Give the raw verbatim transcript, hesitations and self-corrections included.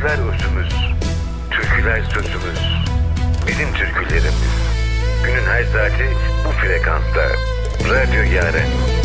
Türküler özümüz, türküler sözümüz, bizim türkülerimiz. Günün her saati bu frekansta. Radyo Yaren.